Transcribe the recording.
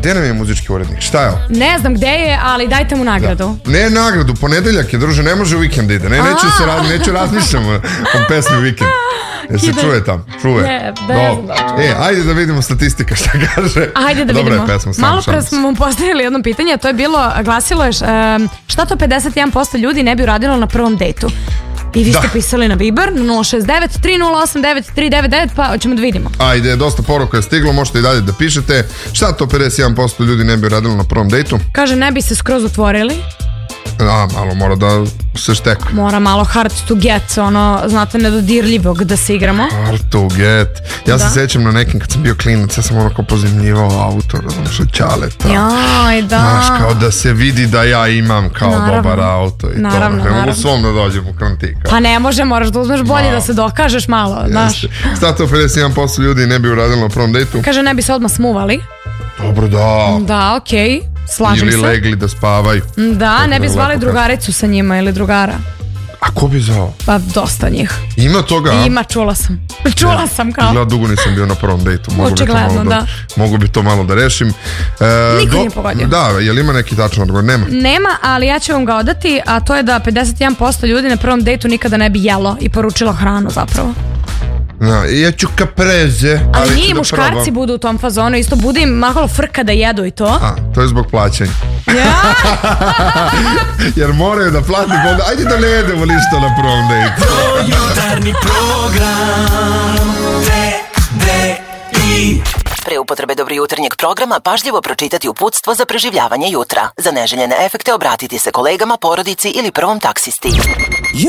gde nam je muzički urednik? Šta je ovo? Ne znam gde je, ali dajte mu nagradu. Da. Ne nagradu, ponedeljak je, druže, ne može u vikend ide. Neću razmišljamo o pesmi vikend. Jer se čuje tamo, čuje. Ajde da vidimo statistika šta kaže. Ajde da vidimo. Dobra je pesma, malo pre smo vam postavili jedno pitanje, a to je bilo, glasilo je šta to 51% ljudi ne bi uradilo na prvom dejtu. I vi ste pisali na Viber na 069 308 9399, pa hoćemo da vidimo. Ajde, dosta poruka je stiglo, možete i dalje da pišete. Šta to 51% ljudi ne bi uradilo na prvom dejtu? Kaže, ne bi se skroz otvorili. Malo mora da se šteka. Mora malo hard to get, znate, nedodirljivog da se igramo. Hard to get. Ja se sećam na nekim kad sam bio klinac, ja sam onako pozemljivao auto, razumiješ, od ćaleta. Jaj, da. Znaš, kao da se vidi da ja imam kao dobar auto i naravno, to. Ne mogu svom da dođem u krantika. Pa ne može, moraš da uzmeš bolje da se dokažeš malo, znaš. Šta to 51% ljudi ne bi uradilo na prvom dejtu? Kaže, ne bi se odmah smuvali. Dobro, da. Da, okej. Slažem se. Ili legli da spavaju. Da, ne bi zvali drugaricu sa njima ili drugara. A ko bi zvao? Pa dosta njih. Ima toga? Ima, čula sam kao. Gleda, dugo nisam bio na prvom dejtu. Očigledno, da. Mogu bi to malo da rešim. Niko nije pogodio. Da, je li ima neki tačan odgovor? Nema. Nema, ali ja ću vam ga odati, a to je da 51% ljudi na prvom dejtu nikada ne bi jelo i poručilo hranu zapravo. Ja ću kapreze. Ali nije, muškarci budu u tom fazonu, isto bude im malo frka da jedu i to. To je zbog plaćanja. Jer moraju da plati, ajde da ne jedemo ništa na prvom dejtu. Jutarnji program TDI. Pre upotrebe dobro jutarnjeg programa pažljivo pročitati uputstvo za preživljavanje jutra. Za neželjene efekte obratiti se kolegama, porodici ili prvom taksisti.